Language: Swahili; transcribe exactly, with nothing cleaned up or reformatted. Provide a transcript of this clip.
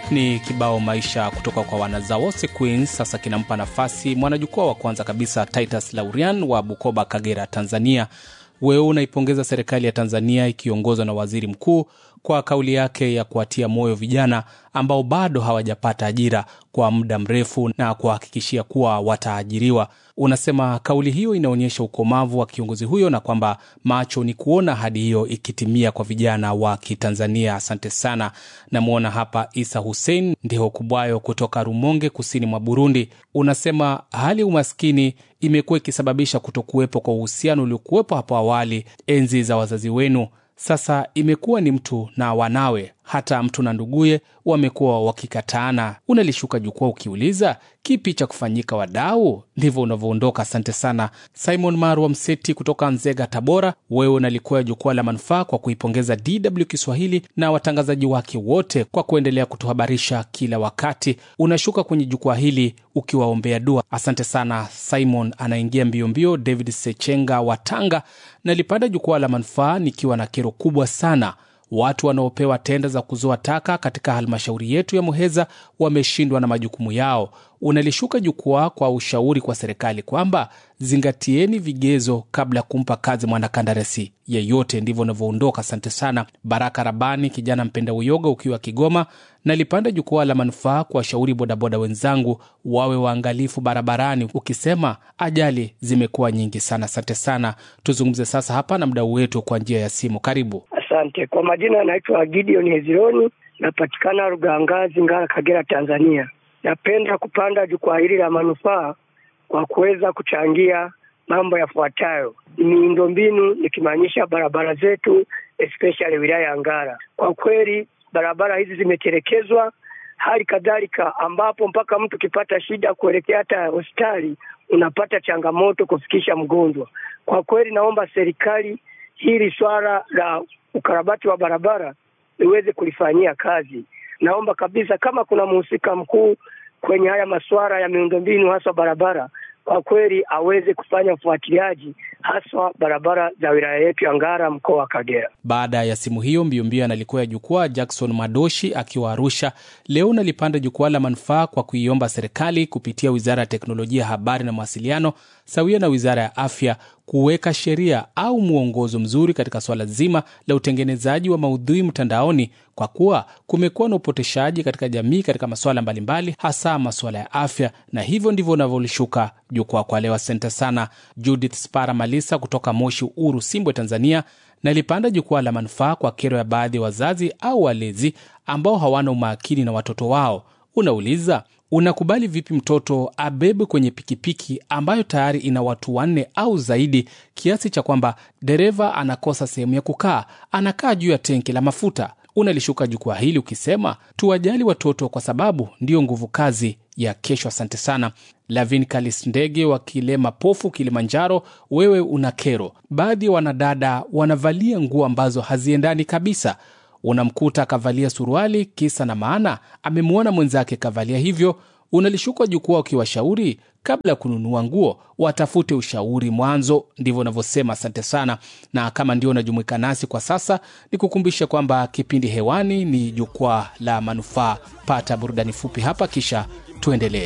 Ni kibao maisha kutoka kwa Wanazawose Queens. Sasa kinampa nafasi mwanajukwaa wa kwanza kabisa Titus Laurian wa Bukoba, Kagera, Tanzania. Wewe unaipongeza serikali ya Tanzania ikiongozwa na waziri mkuu kwa kauli yake ya kuatia moyo vijana ambao bado hawajapata ajira kwa muda mrefu na kuhakikishia kuwa wataajiriwa. Unasema kauli hiyo inaonyesha ukomavu wa kiongozi huyo na kwamba macho ni kuona hadi hiyo ikitimia kwa vijana wa Kitanzania. Asante sana. Namuona hapa Isa Hussein Ndiho Kubwayo kutoka Rumonge, kusini mwa Burundi. Unasema hali umaskini imekuwa ikisababisha kutokuwepo kwa uhusiano uliokuwepo hapo awali enzi za wazazi wenu. Sasa imekuwa ni mtu na wanawe, hata mtu na nduguye wamekuwa wakikataana. Unalishuka jukwaa ukiuliza kipi cha kufanyika wadau? Ndivyo unavyoondoka. Asante sana. Simon Marwa Mseti kutoka Nzega, Tabora, wewe unalikuwa jukwaa la manufaa kwa kuipongeza D W Kiswahili na watangazaji wake wote kwa kuendelea kutuhabarisha kila wakati. Unashuka kwenye jukwaa hili ukiwaombea dua. Asante sana Simon. Anaingia mbio mbio David Sechenga wa Tanga, nalipanda jukwaa la manufaa nikiwa na kero kubwa sana. Watu wanaopewa tenda za kuzoa taka katika halmashauri yetu ya Muheza wameshindwa na majukumu yao. Unalishuka jukwaa kwa ushauri kwa serikali kwamba zingatieni vigezo kabla kumpa kazi mwanakandarasi yeyote. Ndivyo unavyoondoka. Asante sana. Baraka Rabani, kijana mpenda uyoga, ukiwa Kigoma, nalipanda jukwaa la manufaa kwa shauri bodaboda wenzangu wawe waangalifu barabarani, ukisema ajali zimekuwa nyingi sana. Asante sana. Tuzungumze sasa hapa na mdau wetu kwa njia ya simu. Karibu. Asante. Kwa majina naitwa Gideon Hezironi, napatikana Rugangazi, Ngara, Kagera, Tanzania. Napenda kupanda jukwaa hili la manufaa kwa kuweza kuchangia mambo yafuatayo. Miundombinu nikimaanisha barabara zetu, especially wilaya ya Ngara. Kwa kweli barabara hizi zimetelekezwa, hali kadhalika ambapo mpaka mtu kipata shida kuelekea hata hospitali unapata changamoto kufikisha mgonjwa. Kwa kweli naomba serikali hili swala la ukarabati wa barabara iweze kulifanyia kazi. Naomba kabisa kama kuna mhusika mkuu kwenye haya masuala ya miundombinu hasa barabara, kwa kweli aweze kufanya ufuatiliaji hasa barabara za wilaya yetu ya Ngara, mkoa wa Kagera. Baada ya simu hiyo mbio mbio analikuwa jukwaa Jackson Madoshi akiwa Arusha. Leo nalipanda jukwaa la manufaa kwa kuiomba serikali kupitia Wizara ya Teknolojia, Habari na Mawasiliano sawia na Wizara ya Afya kuweka sheria au muongozo mzuri katika swala zima la utengenezaji wa maudhui mtandaoni, kwa kuwa kumekuwa na upoteshaji katika jamii katika masuala mbalimbali, hasa masuala ya afya. Na hivyo ndivyo unavyolishuka jukwaa kwa leo. Asante sana. Judith Spara Malisa kutoka Moshi Uru, Simbwe, Tanzania, nalipanda jukwaa la manufaa kwa kero ya baadhi ya wazazi au walezi ambao hawana umakini na watoto wao. Unauliza, unakubali vipi mtoto abebe kwenye pikipiki ambayo tayari ina watu wanne au zaidi, kiasi cha kwamba dereva anakosa sehemu ya kukaa, anakaa juu ya tenki la mafuta? Unalishuka jukwaa hili ukisema tuwajali watoto kwa sababu ndio nguvu kazi ya kesho. Asante sana. Lavin Kalis Ndege wa Kilema Pofu, Kilimanjaro, wewe una kero. Baadhi ya wanadada wanavalia nguo ambazo haziendani kabisa. Unamkuta kavalia suruali kisa na maana amemuona mwenzake kavalia hivyo. Unalishuka jukwaa ukiwashauri kabla kununua nguo watafute ushauri mwanzo. Ndivyo unavyosema. Asante sana. Na kama ndio unajumuika nasi kwa sasa, nikukumbusha kwamba kipindi hewani ni jukwaa la manufaa. Pata burudani fupi hapa kisha tuendelee.